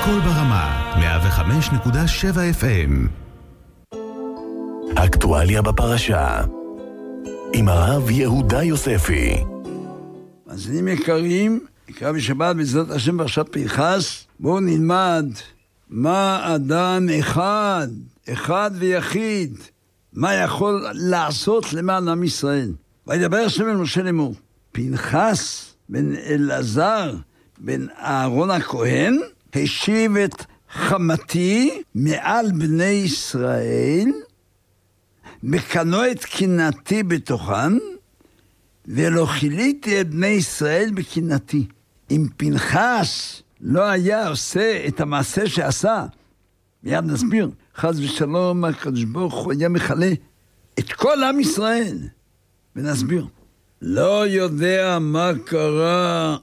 הכל ברמה, 105.7 FM. אקטואליה בפרשה, עם הרב יהודה יוספי. מאזינים יקרים, נקרא בשבת בעזרת השם פרשת פנחס. בואו נלמד מה אדם אחד ויחיד, מה יכול לעשות למען עם ישראל. וידבר השם אל משה לאמור, פנחס בן אלעזר בן אהרון הכהן השיב את חמתי מעל בני ישראל, מקנו את קנאתי בתוכן, ולא חיליתי את בני ישראל בקנאתי. אם פנחס לא היה עושה את המעשה שעשה, מיד נסביר, חס ושלום הקדוש ברוך הוא היה מכלה את כל עם ישראל, ונסביר. לא יודע מה קרה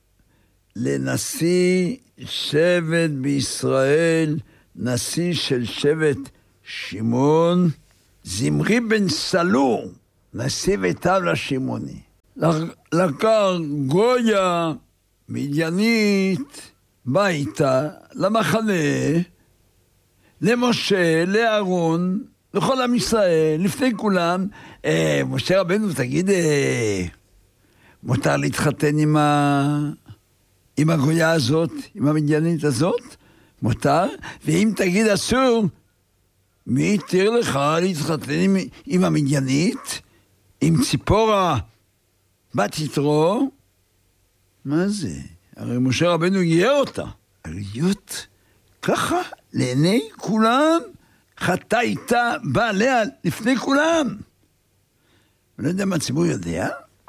לנשיא שבט בישראל, נשיא של שבט שמעון, זמרי בן סלור, נשיא ביתיו לשמעוני. לקח גויה מדיינית ביתה למחנה, למשה, לאהרון, לכל עם ישראל, לפני כולם. משה רבנו, תגיד, מותר להתחתן עם הגויה הזאת, עם המדיינית הזאת? מותר? ואם תגיד אסור, מי יתיר לך להתחתן עם המדיינית? עם ציפורה בת יתרו? מה זה? הרי משה רבנו גייר אותה. להיות ככה לעיני כולם, חטא איתה, בא עליה לפני כולם. אני לא יודע מה הציבור יודע,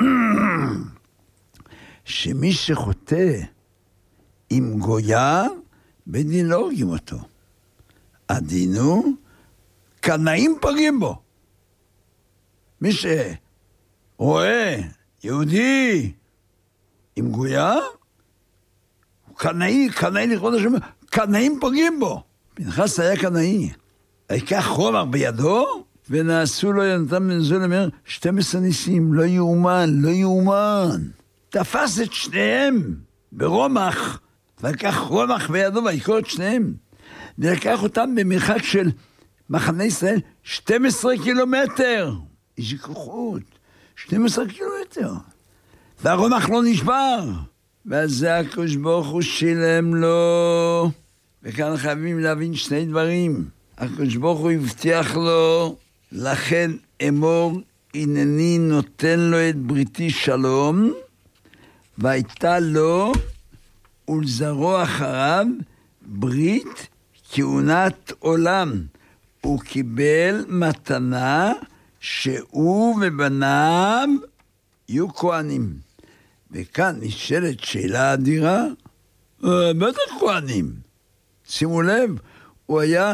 שמי שחוטא עם גויה, בית דין לא הורגים אותו. הדין הוא, קנאים פוגעים בו. מי שרואה יהודי עם גויה, הוא קנאי לכבוד השם, קנאים פוגעים בו. פנחס היה קנאי. היקח חומר בידו, ונעשו לו יונתן בן זול, אומר, 12 ניסים, לא יאומן. תפס את שניהם ברומח, ולקח רומח בידו ויקור את שניהם, ולקח אותם במרחק של מחנה ישראל 12 קילומטר. איזה כוחות, 12 קילומטר. והרומח לא נשבר. ואז זה הקדוש ברוך הוא שילם לו. וכאן חייבים להבין שני דברים. הקדוש ברוך הוא הבטיח לו, לכן אמור, הנני נותן לו את בריתי שלום, והייתה לו ולזרוע אחריו ברית כהונת עולם. הוא קיבל מתנה שהוא ובניו יהיו כהנים. וכאן נשאלת שאלה אדירה, בטח כהנים. שימו לב, הוא היה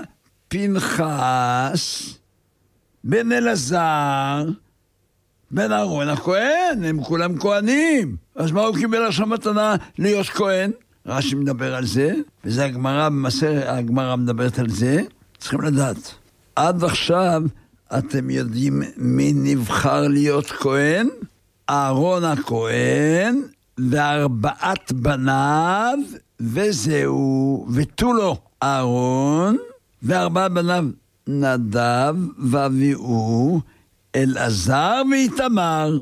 פנחס בן אלעזר בן אהרון הכהן, הם כולם כהנים. אז מה הוא קיבל עכשיו מתנה להיות כהן? רש"י מדבר על זה, וזה הגמרא מדברת על זה. צריכים לדעת, עד עכשיו אתם יודעים מי נבחר להיות כהן? אהרון הכהן וארבעת בניו, וזהו, ותו לו אהרון וארבעת בניו, נדב ואביהו, אלעזר ואיתמר,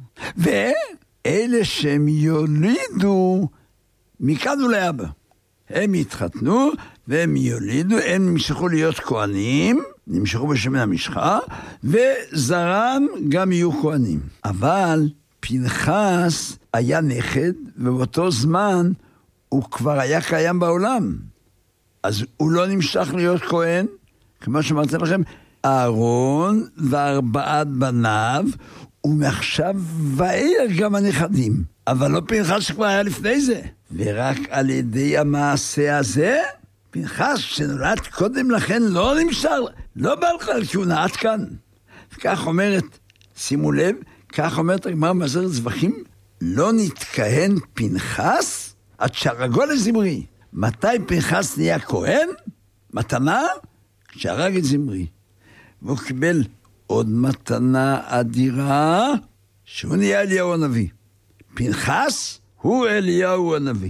ואלה שהם יולידו מכאן ולהבא. הם יתחתנו והם יולידו, הם נמשכו להיות כהנים, נמשכו בשמן המשחה, וזרם גם יהיו כהנים. אבל פנחס היה נכד, ובאותו זמן הוא כבר היה קיים בעולם. אז הוא לא נמשך להיות כהן, כמו שאמרתי לכם, אהרון וארבעת בניו, ומעכשיו ואילך גם הנכדים. אבל לא פנחס שכבר היה לפני זה. ורק על ידי המעשה הזה, פנחס שנולד קודם לכן לא נמשך, לא בא לך על כהונה עד כאן. וכך אומרת, שימו לב, כך אומרת הגמרא במסכת זבחים, לא נתכהן פנחס עד שהרגו לזמרי. מתי פנחס נהיה כהן? מתנה? כשהרג את זמרי. והוא קיבל עוד מתנה אדירה, שהוא נהיה אליהו הנביא. פנחס הוא אליהו הנביא.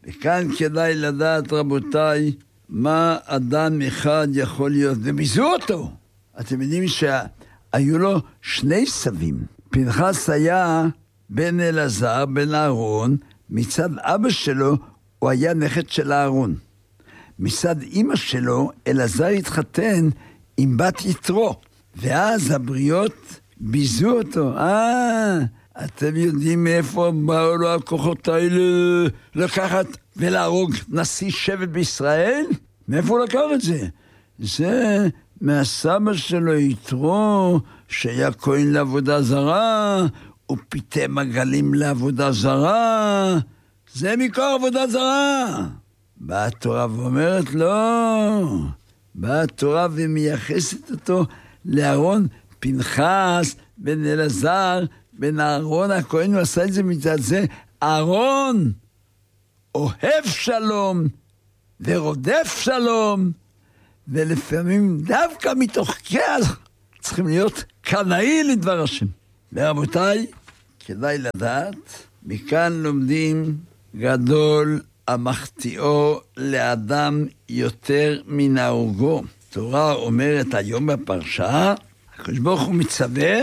וכאן כדאי לדעת, רבותיי, מה אדם אחד יכול להיות, וביזו אותו. אתם יודעים שהיו לו שני סבים. פנחס היה בן אלעזר, בן אהרון, מצד אבא שלו הוא היה נכד של אהרון. מצד אמא שלו, אלעזר התחתן עם בת יתרו, ואז הבריות ביזו אותו. אתם יודעים מאיפה באו לו הכוחות האלה לקחת ולהרוג נשיא שבט בישראל? מאיפה הוא לקח את זה? זה מהסבא שלו יתרו, שהיה כהן לעבודה זרה, הוא פיתם עגלים לעבודה זרה, זה מקור עבודה זרה. באה התורה ואומרת לא, באה התורה ומייחסת אותו לאהרון, פנחס בן אלעזר, בן אהרון הכהן, הוא עשה את זה מצד זה, אהרון אוהב שלום ורודף שלום, ולפעמים דווקא מתוך כך צריכים להיות קנאי לדבר השם. ורבותיי, כדאי לדעת, מכאן לומדים גדול המחטיאו לאדם יותר מן ההורגו. התורה אומרת היום בפרשה, הקדוש ברוך הוא מצווה,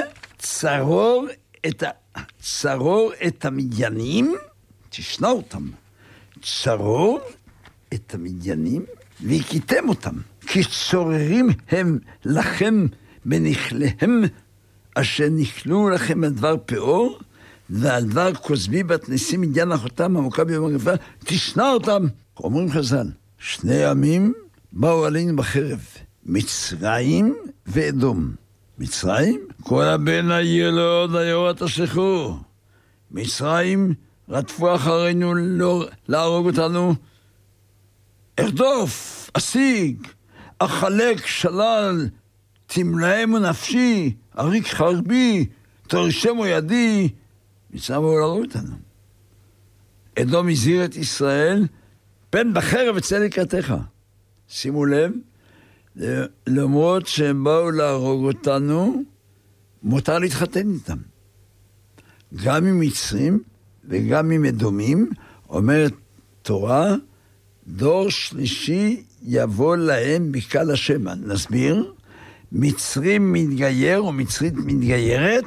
צרור את המדיינים, תשנא אותם, צרור את המדיינים והכיתם אותם, כי צוררים הם לכם בנכליהם, אשר נכלו לכם על דבר פאור, ועל דבר כוזבי בת נשיא מדיין אחותם עמוקה ביום הגפה, תשנא אותם. אומרים חז"ל, שני עמים באו עלינו בחרב, מצרים ואדום. מצרים, כל הבן הילוד היורה תשלחו. מצרים רדפו אחרינו להרוג אותנו, ארדוף, אשיג, אחלק שלל, תמלאם נפשי, אריק חרבי, תרשמו ידי. מצרים הוא להרוג אותנו. אדום הזהיר את ישראל, פן בחרב אצא לקראתך. שימו לב, למרות שהם באו להרוג אותנו, מותר להתחתן איתם. גם עם מצרים וגם עם אדומים, אומרת תורה, דור שלישי יבוא להם בקהל השם. נסביר, מצרים מתגייר או מצרית מתגיירת,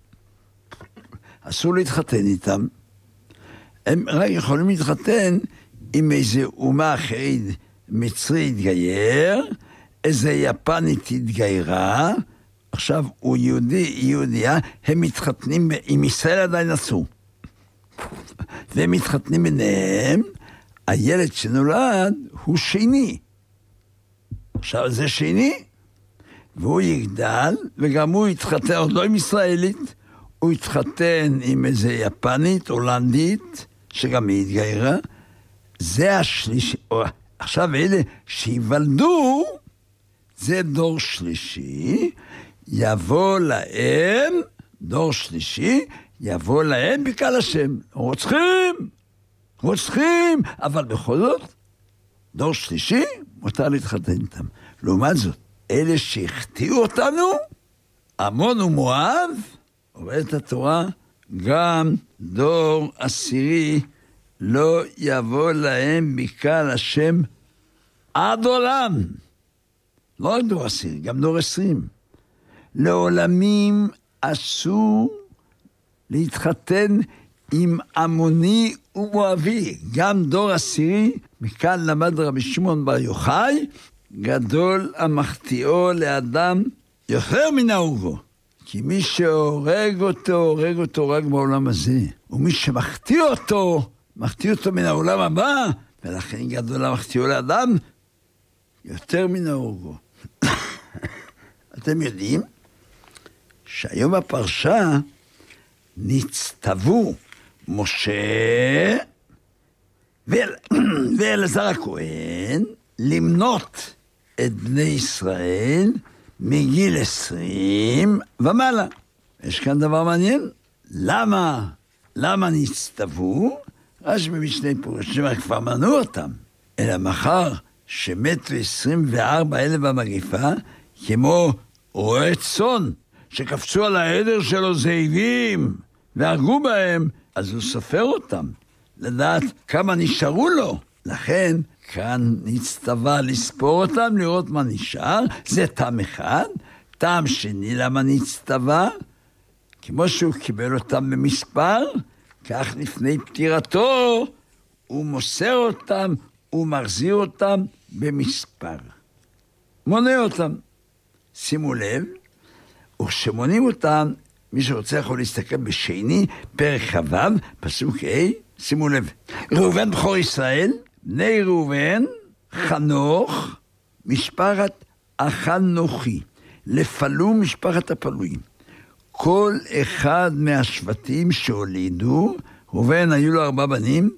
אסור להתחתן איתם. הם רק יכולים להתחתן עם איזה אומה אחרת, מצרי התגייר, איזה יפנית התגיירה, עכשיו הוא יהודי, היא יהודיה, הם מתחתנים, עם ישראל עדיין אסור. והם מתחתנים ביניהם, הילד שנולד הוא שני. עכשיו זה שני, והוא יגדל, וגם הוא יתחתן, עוד לא עם ישראלית, הוא יתחתן עם איזה יפנית, הולנדית, שגם היא התגיירה, זה השלישי. עכשיו אלה שיוולדו, זה דור שלישי, יבוא להם, דור שלישי, יבוא להם בקהל השם. רוצחים, אבל בכל זאת, דור שלישי, מותר להתחתן איתם. לעומת זאת, אלה שהחטיאו אותנו, עמון ומואב, אומרת התורה, גם דור עשירי לא יבוא להם בקהל השם עד עולם. לא רק דור עשירי, גם דור 20. לעולמים אסור להתחתן עם עמוני ומואבי. גם דור עשירי, מכאן למד רבי שמעון בר יוחאי, גדול המחטיאו לאדם יותר מן ההורגו. כי מי שהורג אותו רק בעולם הזה. ומי שמחטיא אותו מן העולם הבא, ולכן גדול המחטיאו לאדם יותר מן ההורגו. אתם יודעים שהיום בפרשה נצטוו משה ואלעזר הכהן למנות את בני ישראל מגיל 20 ומעלה. יש כאן דבר מעניין. למה נצטוו? רש"י במשנה פירושים כבר מנעו אותם. אלא מחר שמתו 24,000 במגפה, כמו רועי צאן, שקפצו על העדר שלו זאבים והרגו בהם, אז הוא סופר אותם. לדעת כמה נשארו לו. לכן, כאן נצטווה לספור אותם, לראות מה נשאר. זה טעם אחד. טעם שני, למה נצטווה? כמו שהוא קיבל אותם במספר, כך לפני פטירתו, הוא מוסר אותם, הוא מחזיר אותם במספר. מונה אותם. שימו לב, וכשמונים אותם, מי שרוצה יכול להסתכל בשני, פרק ח"ו, פסוק ה', שימו לב. ראובן בכור ישראל, בני ראובן, חנוך, משפחת החנוכי, לפלו משפחת הפלויים. כל אחד מהשבטים שהולידו, ראובן היו לו 4 בנים,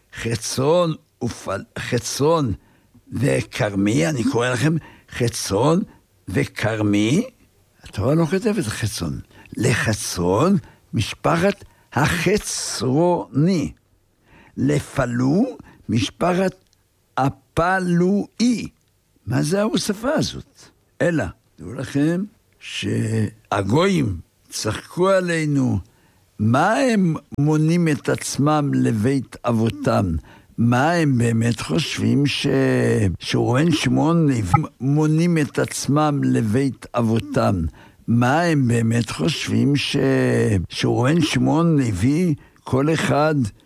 חצרון וכרמי, אני קורא לכם חצרון וכרמי, התורה לא כותבת חצרון, לחצרון משפחת החצרוני, לפלו משפחת הפלואי. מה זה ההוספה הזאת? אלא, תראו לכם שהגויים צחקו עלינו, מה הם מונים את עצמם לבית אבותם? מה הם באמת חושבים שראובן שמעון לוי מונים את עצמם לבית אבותם? מה הם באמת חושבים שראובן שמעון לוי כל אחד